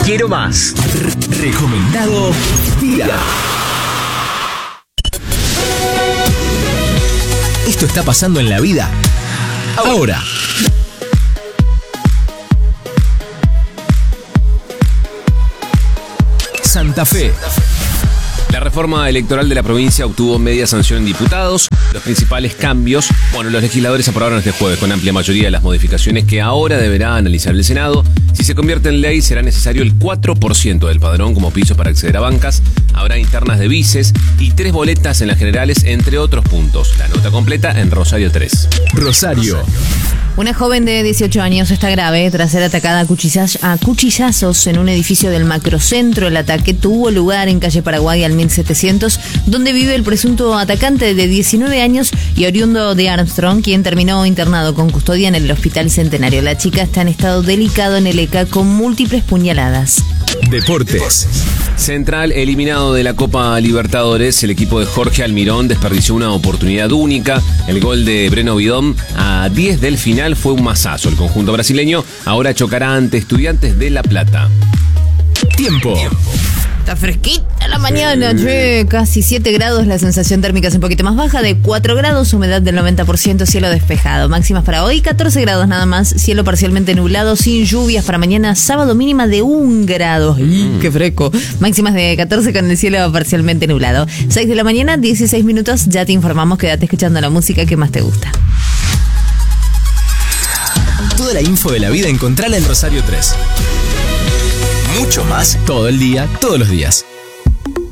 Quiero más. Recomendado día. Esto está pasando en la vida ahora. Santa Fe. La reforma electoral de la provincia obtuvo media sanción en diputados. Los principales cambios, los legisladores aprobaron este jueves con amplia mayoría las modificaciones que ahora deberá analizar el Senado. Si se convierte en ley, será necesario el 4% del padrón como piso para acceder a bancas. Habrá internas de vices y 3 boletas en las generales, entre otros puntos. La nota completa en Rosario 3. Rosario. Una joven de 18 años está grave tras ser atacada a cuchillazos en un edificio del macrocentro. El ataque tuvo lugar en calle Paraguay al 1700, donde vive el presunto atacante de 19 años y oriundo de Armstrong, quien terminó internado con custodia en el Hospital Centenario. La chica está en estado delicado en el ECA con múltiples puñaladas. Deportes. Central eliminado de la Copa Libertadores, el equipo de Jorge Almirón desperdició una oportunidad única. El gol de Breno Bidón a 10 del final fue un masazo. El conjunto brasileño ahora chocará ante Estudiantes de La Plata. Tiempo. Está fresquita la mañana, casi 7 grados, la sensación térmica es un poquito más baja, de 4 grados, humedad del 90%, cielo despejado. Máximas para hoy, 14 grados nada más, cielo parcialmente nublado, sin lluvias. Para mañana sábado, mínima de 1 grado. ¡Qué fresco! Máximas de 14 con el cielo parcialmente nublado. 6 de la mañana, 16 minutos, ya te informamos, quédate escuchando la música que más te gusta. Toda la info de la vida encontrala en Rosario 3. Mucho más todo el día, todos los días.